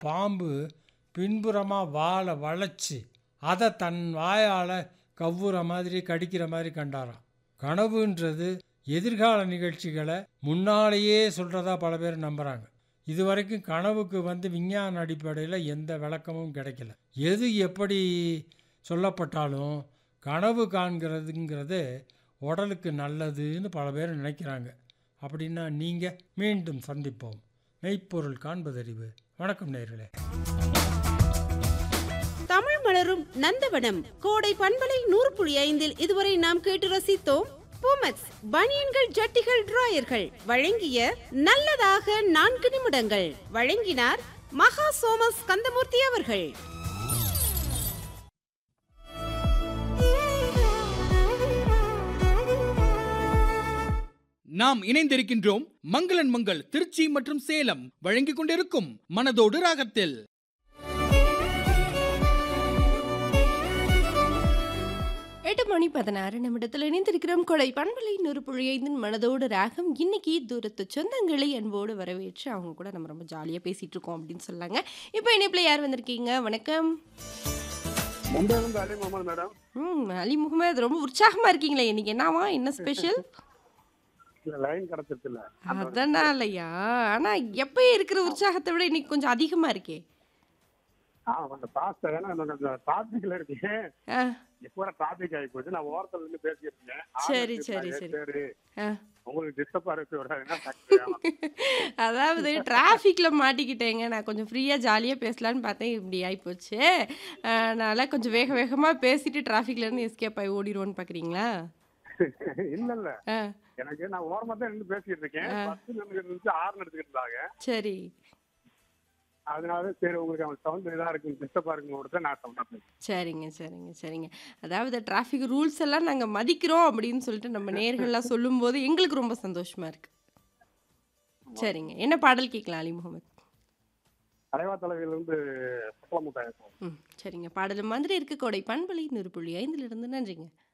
பாம்பு பின்புறமாக வாலை வளைச்சி அதை தன் வாயால் கவ்வுற மாதிரி கடிக்கிற மாதிரி கண்டாராம். கனவுன்றது எதிர்கால நிகழ்ச்சிகளை முன்னாலேயே சொல்கிறதா பல பேர் நம்புகிறாங்க. இதுவரைக்கும் கனவுக்கு விஞ்ஞான அடிப்படையில் எந்த விளக்கமும் கிடைக்கல. எது எப்படி சொல்லப்பட்டாலும் கனவு காண்கிறதுங்கிறது உடலுக்கு நல்லதுன்னு பல பேர் நினைக்கிறாங்க. அப்படின்னா நீங்கள் மீண்டும் சந்திப்போம். மெய்ப்பொருள் காண்பதறிவு. வணக்கம் நேயர்களே. தமிழ் மலரும் நந்தவனம் கோடை பண்பலை 100.5 இதுவரை நாம் கேட்டு ரசித்தோம். பூமெக்ஸ் பனியன்கள், ஜட்டிகள், டிராயர்கள் வழங்கிய நல்லதாக 4 நிமிடங்கள். வழங்கினார் மகா சோமஸ் கந்தமூர்த்தி அவர்கள். நாம் இணைந்திருக்கின்றோம் மங்களன் மங்கள் திருச்சி மற்றும் சேலம் வழங்கிக் கொண்டிருக்கும் மனதோடு ராகத்தில். மணி 16 இணைந்திருக்கிறோம். கொடை பண்பலை 100.5 மனதோடு ராகம். இன்னைக்கு தூரத்து சொந்தங்களை அன்போடு வரவேற்று அவங்க கூட நம்ம ரொம்ப ஜாலியாக பேசிட்டு இருக்கோம் அப்படின்னு சொல்லாங்க. இப்போ இணைப்பில் யார் வந்திருக்கீங்க? வணக்கம். அலி முகமது, ரொம்ப உற்சாகமா இருக்கீங்களே இன்னைக்கு. என்னவா, என்ன ஸ்பெஷல்? அதனாலயா? ஆனா எப்பயே இருக்கிற உற்சாகத்தை விட இன்னைக்கு கொஞ்சம் அதிகமா இருக்கே. சரி சரி சரி. அதாவது டிராஃபிக்ல மாட்டிக்கிட்டேங்க. நான் கொஞ்சம் ஃப்ரீயா ஜாலியா பேசலான்னு பார்த்தேன், இப்படி ஆயிப்போச்சு. அதனால கொஞ்சம் வேக வேகமா பேசிட்டு டிராஃபிக்ல இருந்து எஸ்கேப் ஆகி ஓடிடுவோன்னு பாக்குறீங்களா? இல்ல இல்ல, எனக்கு நான் ஓரமா தான் இருந்து பேசிட்டு இருக்கேன். பஸ் நின்னுட்டு ஹார்ன் அடிச்சிட்டு இருந்தாங்க. சரி, அதனால சரி உங்களுக்கு அவன் சவுண்ட் இதா இருக்கு, டிஸ்டர்பா இருக்குன்னு நான் சொன்னேன். சரிங்க சரிங்க சரிங்க. அதாவது டிராஃபிக் ரூல்ஸ் எல்லாம் நாங்க மதிக்கிறோம் அப்படின்னு சொல்லிட்டு நம்ம நேயர்கள்லாம் சொல்லும்போது எங்களுக்கு ரொம்ப சந்தோஷமா இருக்கு. சரிங்க, என்ன பாடல் கேட்கலாம் அலி முகமது? அலைவா தலைவியில இருந்து சரிங்க, பாடல் மாதிரி இருக்கு. கோடை பண்பலை 100.5 நன்றிங்க.